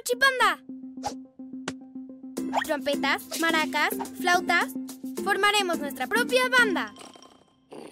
Guachipanda. Trompetas, maracas, flautas. Formaremos nuestra propia banda.